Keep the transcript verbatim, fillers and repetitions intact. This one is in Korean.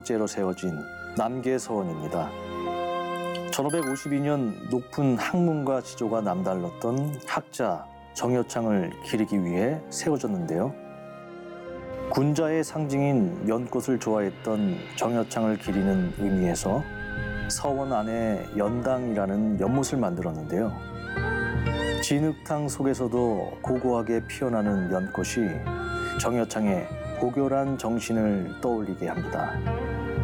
제로 세워진 남계서원입니다. 천오백오십이 년 높은 학문과 지조가 남달랐던 학자 정여창을 기리기 위해 세워졌는데요. 군자의 상징인 연꽃을 좋아했던 정여창을 기리는 의미에서 서원 안에 연당이라는 연못을 만들었는데요. 진흙탕 속에서도 고고하게 피어나는 연꽃이 정여창의 고결한 정신을 떠올리게 합니다.